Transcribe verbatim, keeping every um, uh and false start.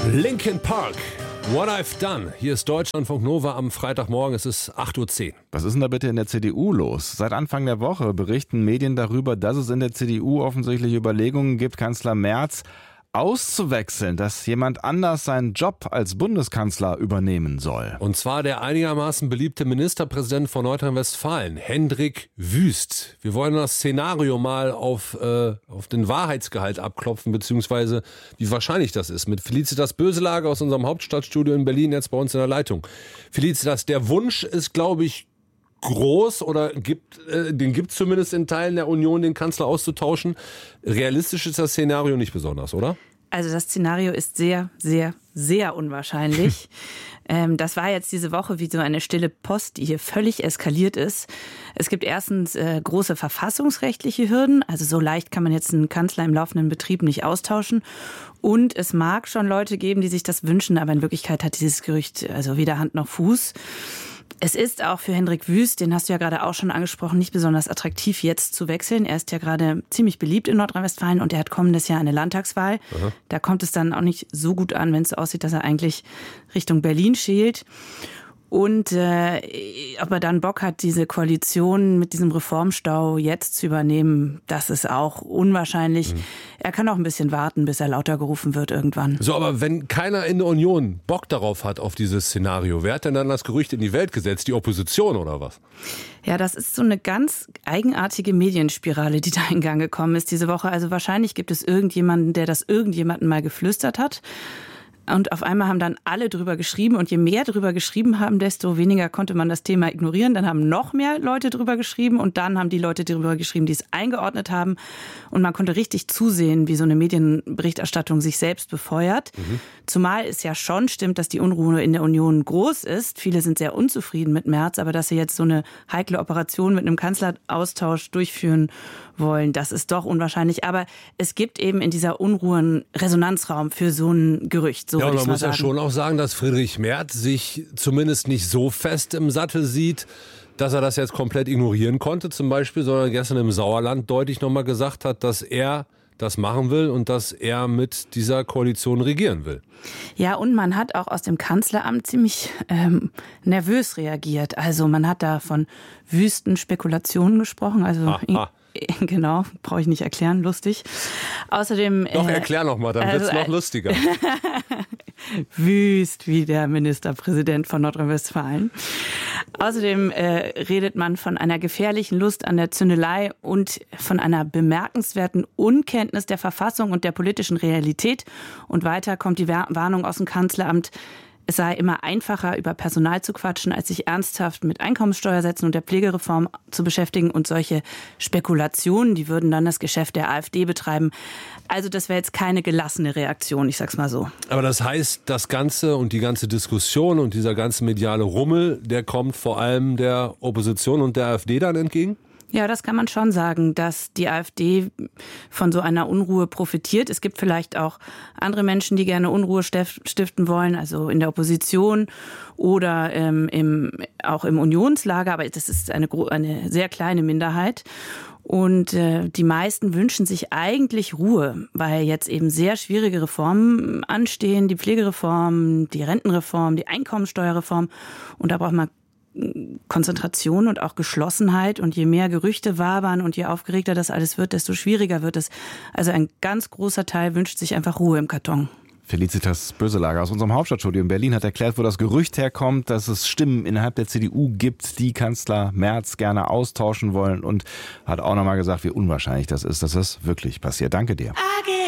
Linkin Park, What I've Done. Hier ist Deutschlandfunk Nova am Freitagmorgen, es ist acht Uhr zehn. Was ist denn da bitte in der C D U los? Seit Anfang der Woche berichten Medien darüber, dass es in der C D U offensichtlich Überlegungen gibt, Kanzler Merz auszuwechseln, dass jemand anders seinen Job als Bundeskanzler übernehmen soll. Und zwar der einigermaßen beliebte Ministerpräsident von Nordrhein-Westfalen, Hendrik Wüst. Wir wollen das Szenario mal auf, äh, auf den Wahrheitsgehalt abklopfen, beziehungsweise wie wahrscheinlich das ist. Mit Felicitas Böselager aus unserem Hauptstadtstudio in Berlin, jetzt bei uns in der Leitung. Felicitas, der Wunsch ist, glaube ich, groß oder gibt, äh, den gibt es zumindest in Teilen der Union, den Kanzler auszutauschen. Realistisch ist das Szenario nicht besonders, oder? Also das Szenario ist sehr, sehr, sehr unwahrscheinlich. ähm, das war jetzt diese Woche wie so eine stille Post, die hier völlig eskaliert ist. Es gibt erstens äh, große verfassungsrechtliche Hürden. Also so leicht kann man jetzt einen Kanzler im laufenden Betrieb nicht austauschen. Und es mag schon Leute geben, die sich das wünschen, aber in Wirklichkeit hat dieses Gerücht also weder Hand noch Fuß. Es ist auch für Hendrik Wüst, den hast du ja gerade auch schon angesprochen, nicht besonders attraktiv, jetzt zu wechseln. Er ist ja gerade ziemlich beliebt in Nordrhein-Westfalen und er hat kommendes Jahr eine Landtagswahl. Aha. Da kommt es dann auch nicht so gut an, wenn es so aussieht, dass er eigentlich Richtung Berlin schält. Und äh, ob er dann Bock hat, diese Koalition mit diesem Reformstau jetzt zu übernehmen, das ist auch unwahrscheinlich. Mhm. Er kann auch ein bisschen warten, bis er lauter gerufen wird irgendwann. So, aber wenn keiner in der Union Bock darauf hat, auf dieses Szenario, wer hat denn dann das Gerücht in die Welt gesetzt? Die Opposition oder was? Ja, das ist so eine ganz eigenartige Medienspirale, die da in Gang gekommen ist diese Woche. Also wahrscheinlich gibt es irgendjemanden, der das irgendjemanden mal geflüstert hat. Und auf einmal haben dann alle drüber geschrieben. Und je mehr drüber geschrieben haben, desto weniger konnte man das Thema ignorieren. Dann haben noch mehr Leute drüber geschrieben. Und dann haben die Leute drüber geschrieben, die es eingeordnet haben. Und man konnte richtig zusehen, wie so eine Medienberichterstattung sich selbst befeuert. Mhm. Zumal es ja schon stimmt, dass die Unruhe in der Union groß ist. Viele sind sehr unzufrieden mit Merz. Aber dass sie jetzt so eine heikle Operation mit einem Kanzleraustausch durchführen wollen, das ist doch unwahrscheinlich. Aber es gibt eben in dieser Unruhe einen Resonanzraum für so ein Gerücht. So ja, und man muss sagen. ja schon auch sagen, dass Friedrich Merz sich zumindest nicht so fest im Sattel sieht, dass er das jetzt komplett ignorieren konnte zum Beispiel, sondern gestern im Sauerland deutlich nochmal gesagt hat, dass er das machen will und dass er mit dieser Koalition regieren will. Ja, und man hat auch aus dem Kanzleramt ziemlich ähm, nervös reagiert. Also man hat da von wüsten Spekulationen gesprochen. Also ah, ah. Genau, brauche ich nicht erklären, lustig. Außerdem Doch, erklär noch mal, dann also, wird's noch lustiger. Wüst wie der Ministerpräsident von Nordrhein-Westfalen. Außerdem äh, redet man von einer gefährlichen Lust an der Zündelei und von einer bemerkenswerten Unkenntnis der Verfassung und der politischen Realität. Und weiter kommt die Warnung aus dem Kanzleramt, es sei immer einfacher, über Personal zu quatschen, als sich ernsthaft mit Einkommenssteuersätzen und der Pflegereform zu beschäftigen. Und solche Spekulationen, die würden dann das Geschäft der AfD betreiben. Also das wäre jetzt keine gelassene Reaktion, ich sag's mal so. Aber das heißt, das Ganze und die ganze Diskussion und dieser ganze mediale Rummel, der kommt vor allem der Opposition und der AfD dann entgegen? Ja, das kann man schon sagen, dass die AfD von so einer Unruhe profitiert. Es gibt vielleicht auch andere Menschen, die gerne Unruhe stiften wollen, also in der Opposition oder ähm, im, auch im Unionslager, aber das ist eine, eine sehr kleine Minderheit. Und äh, die meisten wünschen sich eigentlich Ruhe, weil jetzt eben sehr schwierige Reformen anstehen, die Pflegereform, die Rentenreform, die Einkommensteuerreform. Und da braucht man Konzentration und auch Geschlossenheit. Und je mehr Gerüchte wabern und je aufgeregter das alles wird, desto schwieriger wird es. Also ein ganz großer Teil wünscht sich einfach Ruhe im Karton. Felicitas Böselager aus unserem Hauptstadtstudio in Berlin hat erklärt, wo das Gerücht herkommt, dass es Stimmen innerhalb der C D U gibt, die Kanzler Merz gerne austauschen wollen, und hat auch nochmal gesagt, wie unwahrscheinlich das ist, dass das wirklich passiert. Danke dir.